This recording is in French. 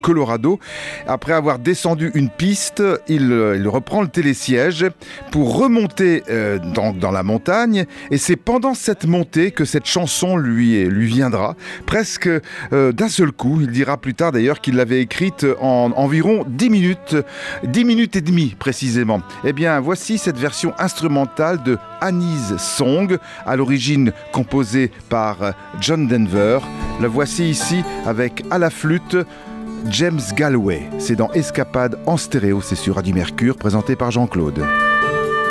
Colorado. Après avoir descendu une piste, il reprend le télésiège pour remonter dans la montagne, et c'est pendant cette montée que cette chanson lui viendra, presque d'un seul coup. Il dira plus tard d'ailleurs qu'il l'avait écrite en environ 10 minutes et demie précisément. Eh bien, voici cette version instrumentale de Annie's Song, à l'origine composée par John Denver. Le voici ici avec à la flûte James Galway. C'est dans Escapade en stéréo, c'est sur Radio Mercure, présenté par Jean-Claude.